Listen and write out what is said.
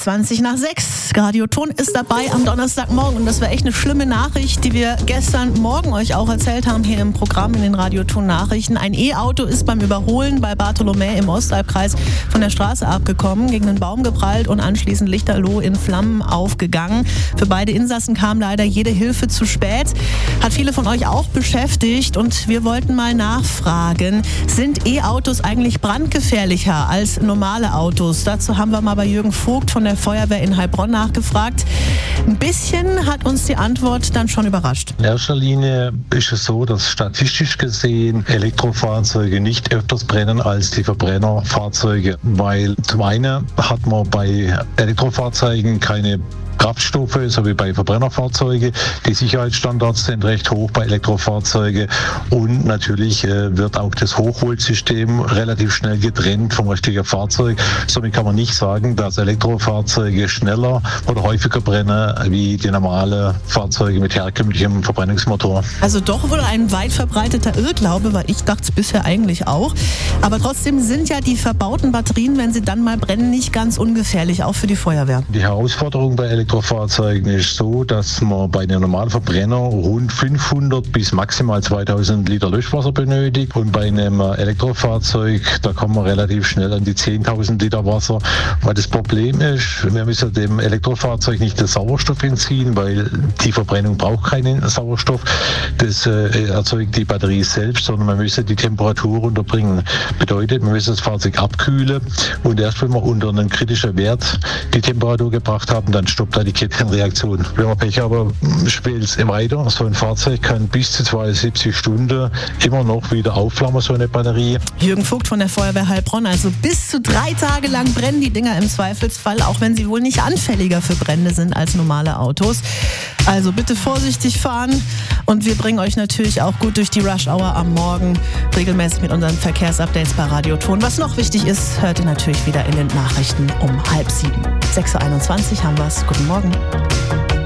20:20. Radio Ton ist dabei am Donnerstagmorgen und das war echt eine schlimme Nachricht, die wir gestern Morgen euch auch erzählt haben hier im Programm in den Radio Ton Nachrichten. Ein E-Auto ist beim Überholen bei Bartholomä im Ostalbkreis von der Straße abgekommen, gegen einen Baum geprallt und anschließend lichterloh in Flammen aufgegangen. Für beide Insassen kam leider jede Hilfe zu spät. Hat viele von euch auch beschäftigt und wir wollten mal nachfragen, sind E-Autos eigentlich brandgefährlicher als normale Autos? Dazu haben wir mal bei Jürgen Vogt von der Feuerwehr in Heilbronn nachgefragt. Ein bisschen hat uns die Antwort dann schon überrascht. In erster Linie ist es so, dass statistisch gesehen Elektrofahrzeuge nicht öfters brennen als die Verbrennerfahrzeuge, weil zum einen hat man bei Elektrofahrzeugen keine Kraftstoffe, so wie bei Verbrennerfahrzeugen. Die Sicherheitsstandards sind recht hoch bei Elektrofahrzeugen und natürlich wird auch das Hochvoltsystem relativ schnell getrennt vom richtigen Fahrzeug. Somit kann man nicht sagen, dass Elektrofahrzeuge schneller oder häufiger brennen wie die normalen Fahrzeuge mit herkömmlichem Verbrennungsmotor. Also doch wohl ein weit verbreiteter Irrglaube, weil ich dachte es bisher eigentlich auch. Aber trotzdem sind ja die verbauten Batterien, wenn sie dann mal brennen, nicht ganz ungefährlich, auch für die Feuerwehr. Die Herausforderung bei Elektrofahrzeugen ist so, dass man bei einem normalen Verbrenner rund 500 bis maximal 2000 Liter Löschwasser benötigt und bei einem Elektrofahrzeug, da kommt man relativ schnell an die 10.000 Liter Wasser. Weil das Problem ist, wir müssen dem Elektrofahrzeug nicht den Sauerstoff entziehen, weil die Verbrennung braucht keinen Sauerstoff. Das erzeugt die Batterie selbst, sondern man müsse die Temperatur runterbringen. Bedeutet, man müsse das Fahrzeug abkühlen und erst wenn wir unter einen kritischen Wert die Temperatur gebracht haben, dann stoppt da die Kettenreaktion. Wenn wir Pech haben, spielt es weiter. So ein Fahrzeug kann bis zu 72 Stunden immer noch wieder aufflammen, so eine Batterie. Jürgen Vogt von der Feuerwehr Heilbronn, also bis zu 3 Tage lang brennen die Dinger im Zweifelsfall, auch wenn sie wohl nicht anfälliger für Brände sind als normale Autos. Also bitte vorsichtig fahren und wir bringen euch natürlich auch gut durch die Rush-Hour am Morgen regelmäßig mit unseren Verkehrsupdates bei Radio Ton. Was noch wichtig ist, hört ihr natürlich wieder in den Nachrichten um 6:30. 6:21 Uhr haben wir's. Guten Morgen.